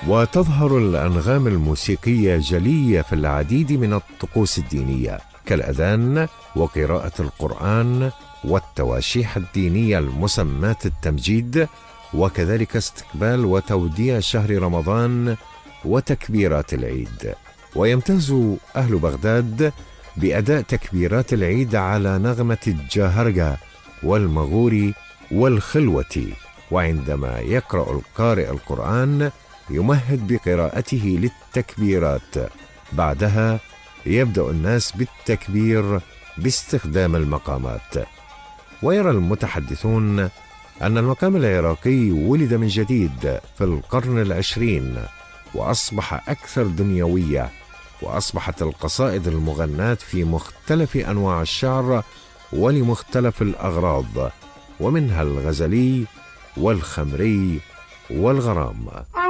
وتظهر الأنغام الموسيقية جلية في العديد من الطقوس الدينية كالأذان وقراءة القرآن والتواشيح الدينية المسماة التمجيد، وكذلك استقبال وتوديع شهر رمضان وتكبيرات العيد. ويمتاز أهل بغداد بأداء تكبيرات العيد على نغمة الجاهرجة والمغوري والخلوة، وعندما يقرأ القارئ القرآن يمهد بقراءته للتكبيرات. بعدها يبدأ الناس بالتكبير باستخدام المقامات. ويرى المتحدثون أن المقام العراقي ولد من جديد في القرن العشرين وأصبح أكثر دنيوية، وأصبحت القصائد المغناة في مختلف أنواع الشعر ولمختلف الأغراض، ومنها الغزلي والخمري والغرام.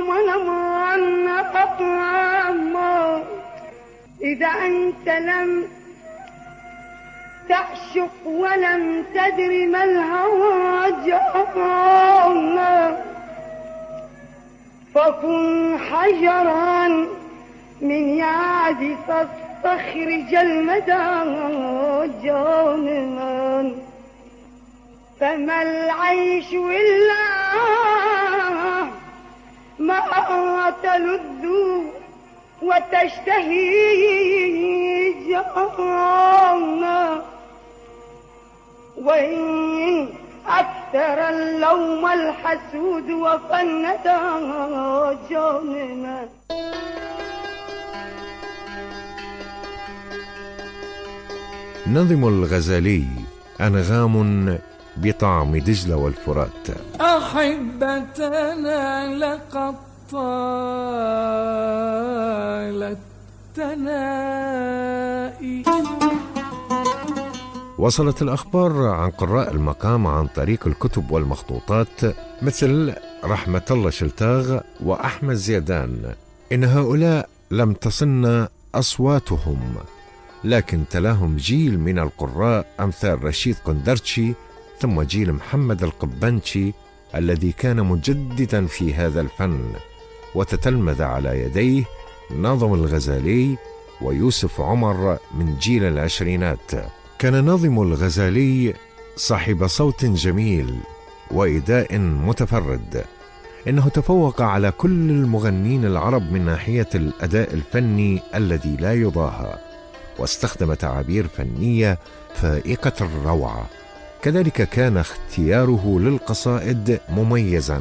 إذا أنت لم تعشق ولم تدر ما الهوى جاءنا، فكن حجرا من يعزف الصخر جلمدا جانما، فما العيش إلا ما تلذ وتشتهي جانا، وإن أكثر اللوم الحسود وفندا جانما. نظم الغزالي أنغام بطعم دجلة والفرات. أحبتنا لقد طالت تنائي. وصلت الأخبار عن قراء المقام عن طريق الكتب والمخطوطات مثل رحمة الله شلتاغ وأحمد زيدان إن هؤلاء لم تصلنا أصواتهم، لكن تلاهم جيل من القراء أمثال رشيد قندرتشي، ثم جيل محمد القبنشي الذي كان مجددا في هذا الفن، وتتلمذ على يديه ناظم الغزالي ويوسف عمر من جيل العشرينات. كان ناظم الغزالي صاحب صوت جميل وإداء متفرد، إنه تفوق على كل المغنين العرب من ناحية الأداء الفني الذي لا يضاهى، واستخدم تعابير فنية فائقة الروعة. كذلك كان اختياره للقصائد مميزا،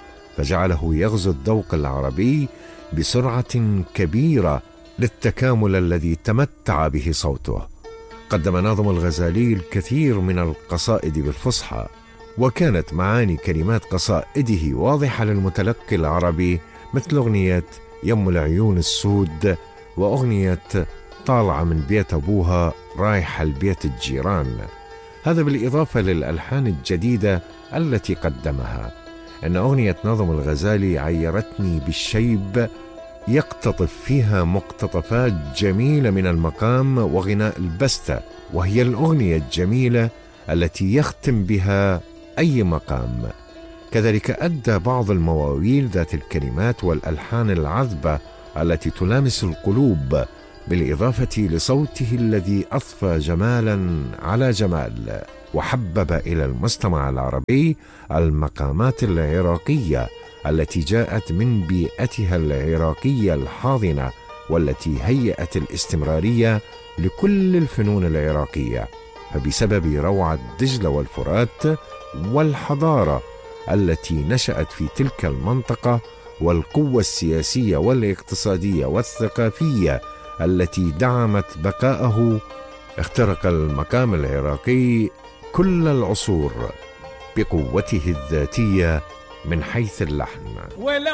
فجعله يغزو الذوق العربي بسرعة كبيرة للتكامل الذي تمتع به صوته. قدم ناظم الغزالي الكثير من القصائد بالفصحى، وكانت معاني كلمات قصائده واضحة للمتلقي العربي، مثل أغنية يم العيون السود، وأغنية طالعة من بيت أبوها رايحة لبيت الجيران. هذا بالإضافة للألحان الجديدة التي قدمها. إن أغنية ناظم الغزالي عيرتني بالشيب يقتطف فيها مقتطفات جميلة من المقام وغناء البستة، وهي الأغنية الجميلة التي يختم بها أي مقام. كذلك أدى بعض المواويل ذات الكلمات والألحان العذبة التي تلامس القلوب، بالإضافة لصوته الذي أضفى جمالا على جمال، وحبب إلى المستمع العربي المقامات العراقية التي جاءت من بيئتها العراقية الحاضنة، والتي هيأت الاستمرارية لكل الفنون العراقية. فبسبب روعة دجلة والفرات والحضارة التي نشأت في تلك المنطقة، والقوة السياسية والاقتصادية والثقافية التي دعمت بقاءه، اخترق المقام العراقي كل العصور بقوته الذاتية من حيث اللحن.